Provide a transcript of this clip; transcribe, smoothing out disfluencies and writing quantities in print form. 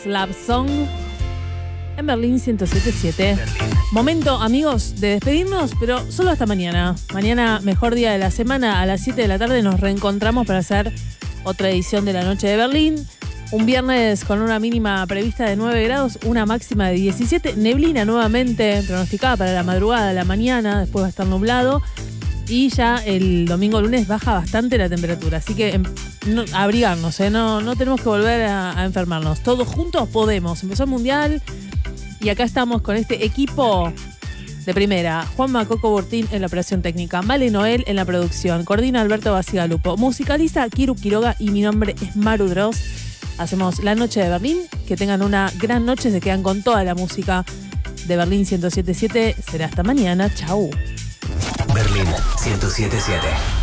Love Song en Berlín 107.7. Momento, amigos, de despedirnos, pero solo hasta mañana. Mañana, mejor día de la semana, a las 7 de la tarde nos reencontramos para hacer otra edición de la Noche de Berlín. Un viernes con una mínima prevista de 9 grados, una máxima de 17. Neblina nuevamente pronosticada para la madrugada, la mañana, después va a estar nublado. Y ya el domingo lunes baja bastante la temperatura. Así que abrigarnos, no tenemos que volver a enfermarnos. Todos juntos podemos. Empezó el Mundial y acá estamos con este equipo de primera. Juanma Coco Bortín en la operación técnica. Male Noel en la producción. Coordina Alberto Basigalupo. Musicaliza Kiru Quiroga y mi nombre es Maru Dross. Hacemos la Noche de Berlín. Que tengan una gran noche. Se quedan con toda la música de Berlín 107.7. Será hasta mañana. Chau. Berlín 107.7.